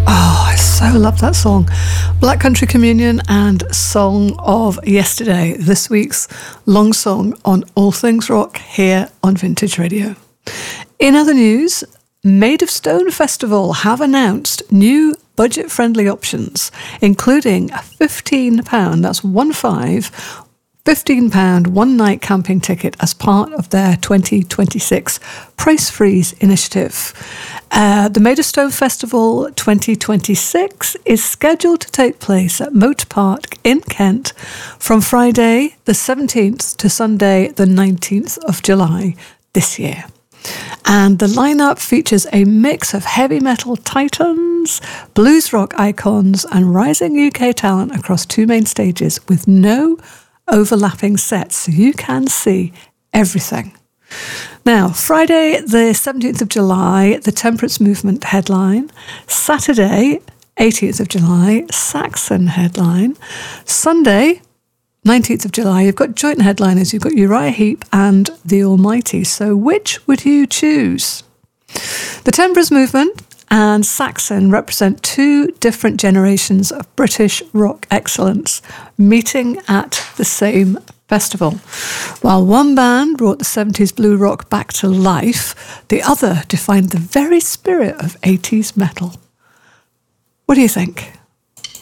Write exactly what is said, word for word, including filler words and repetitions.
Oh, I so love that song. Black Country Communion and Song of Yesterday, this week's long song on All Things Rock here on Vintage Radio. In other news, Made of Stone Festival have announced new budget-friendly options, including a fifteen pounds, that's one five, fifteen pounds one-night camping ticket as part of their twenty twenty-six Price Freeze initiative. Uh, the Made of Stone Festival twenty twenty-six is scheduled to take place at Moat Park in Kent from Friday the seventeenth to Sunday the nineteenth of July this year. And the lineup features a mix of heavy metal titans, blues rock icons, and rising U K talent across two main stages with no overlapping sets, so you can see everything. Now, Friday the seventeenth of July, the Temperance Movement headline. Saturday, eighteenth of July, Saxon headline. Sunday, nineteenth of July, you've got joint headliners. You've got Uriah Heep and The Almighty. So which would you choose? The Temperance Movement and Saxon represent two different generations of British rock excellence meeting at the same festival. While one band brought the seventies blue rock back to life, the other defined the very spirit of eighties metal. What do you think?